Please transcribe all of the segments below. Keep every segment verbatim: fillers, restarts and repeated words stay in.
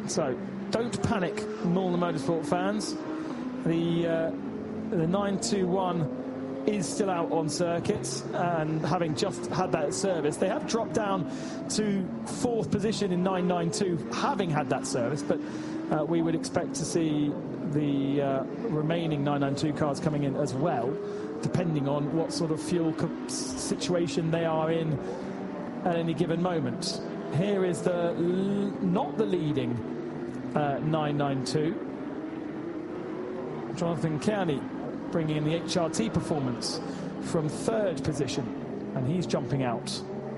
So don't panic, Northern Motorsport fans. The uh, the nine two one is still out on circuits, and having just had that service, they have dropped down to fourth position in nine nine two, having had that service, but uh, we would expect to see the uh, remaining nine nine two cars coming in as well, depending on what sort of fuel situation they are in at any given moment. Here is the not the leading uh, nine nine two. Jonathan Kearney bringing in the H R T performance from third position, and he's jumping out.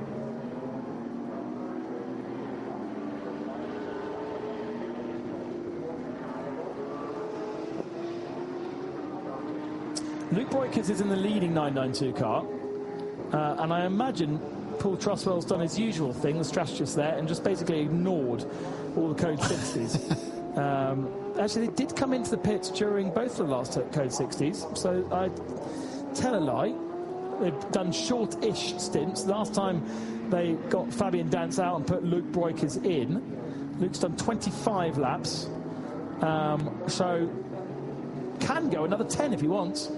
Luke Breukers is in the leading nine nine two car, uh, and I imagine Paul Truswell's done his usual thing, the strategist there, and just basically ignored all the code sixties. um, actually, they did come into the pits during both the last code sixties, so I tell a lie. They've done short-ish stints. Last time they got Fabian Dance out and put Luke Breukers in. Luke's done twenty-five laps, um, so can go another ten if he wants.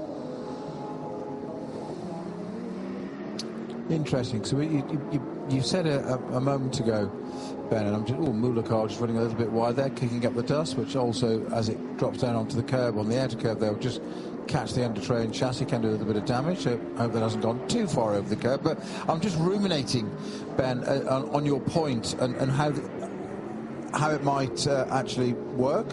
Interesting. So you, you, you said a, a moment ago, Ben, and I'm just, oh, Mulakar just running a little bit wide there, kicking up the dust, which also, as it drops down onto the curb, on the outer curb, they'll just catch the under-tray and chassis, can do a little bit of damage. So I hope that hasn't gone too far over the curb. But I'm just ruminating, Ben, uh, on, on your point and, and how, the, how it might uh, actually work.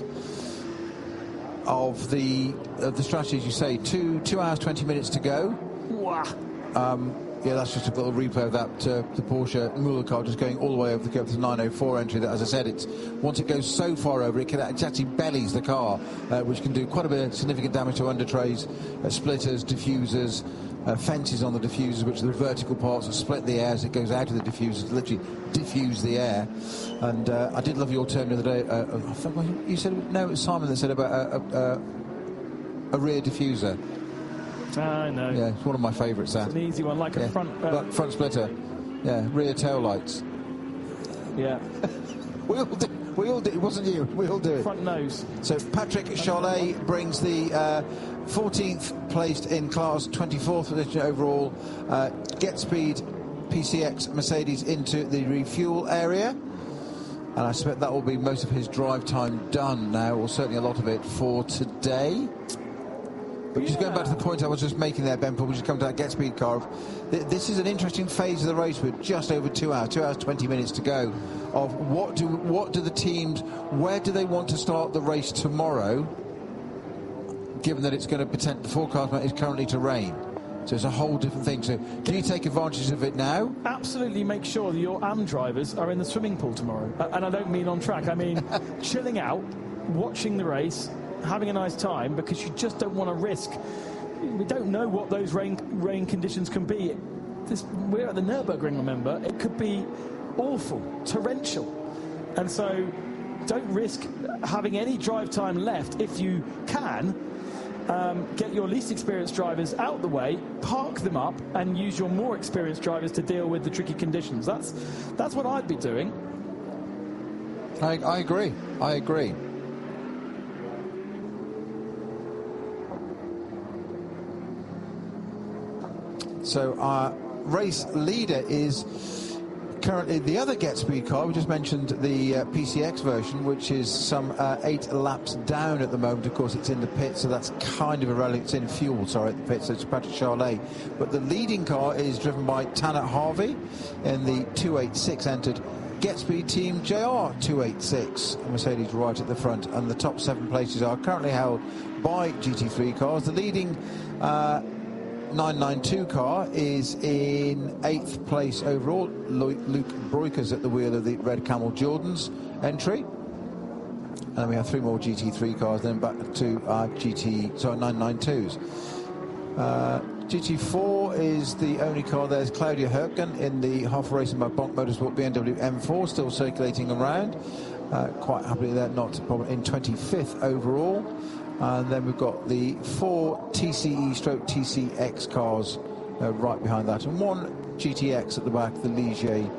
Of the of the strategy, as you say, two two hours twenty minutes to go. Wow. Um, yeah, that's just a little replay of that. Uh, the Porsche Mulakar just going all the way over the curve to the nine oh four entry. That, as I said, it's once it goes so far over, it can it actually bellies the car, uh, which can do quite a bit of significant damage to under trays, uh, splitters, diffusers, uh, fences on the diffusers, which are the vertical parts that split the air as it goes out of the diffusers, literally diffuse the air. And uh, I did love your term the other day. Uh, I thought you said no, it was Simon that said about a, a, a rear diffuser. I know. Yeah, it's one of my favourites. That it's an easy one, like yeah. a front uh, like front splitter. Yeah, rear tail lights. Yeah. we all do. We all do. It wasn't you. We all do it. Front nose. So Patrick Charlet brings the uh, fourteenth placed in class, twenty-fourth position overall. Uh, Get Speed P C X Mercedes into the refuel area. And I suspect that will be most of his drive time done now, or certainly a lot of it for today. But yeah. Just going back to the point I was just making there, Ben, before we just come to that Get Speed car, this is an interesting phase of the race with just over two hours, two hours, twenty minutes to go, of what do, what do the teams, where do they want to start the race tomorrow, given that it's going to pretend the forecast is currently to rain. So it's a whole different thing. So can you take advantage of it now? Absolutely make sure that your A M drivers are in the swimming pool tomorrow. And I don't mean on track. I mean chilling out, watching the race, having a nice time, because you just don't want to risk. We don't know what those rain rain conditions can be. This, we're at the Nürburgring, remember. It could be awful, torrential. And so don't risk having any drive time left if you can. Um, get your least experienced drivers out the way, park them up, and use your more experienced drivers to deal with the tricky conditions. That's that's what I'd be doing. I, I agree. I agree. So our race leader is currently the other Get Speed car. We just mentioned the uh, P C X version, which is some uh, eight laps down at the moment. Of course, it's in the pit, so that's kind of irrelevant. It's in fuel, sorry, at the pit, so it's Patrick Charlet. But the leading car is driven by Tanner Harvey in the two eighty-six entered Get Speed Team J R two eighty-six. Mercedes right at the front, and the top seven places are currently held by G T three cars. The leading uh, nine ninety-two car is in eighth place overall. Luke Breukers at the wheel of the Red Camel Jordan's entry. And we have three more G T three cars, then back to our G T, sorry, nine ninety-twos. Uh, G T four is the only car. There's Claudia Herken in the half racing by Bonk Motorsport B M W M four, still circulating around. Uh, quite happily there, not a problem, in twenty-fifth overall. And then we've got the four T C E stroke T C X cars uh, right behind that, and one G T X at the back, the Ligier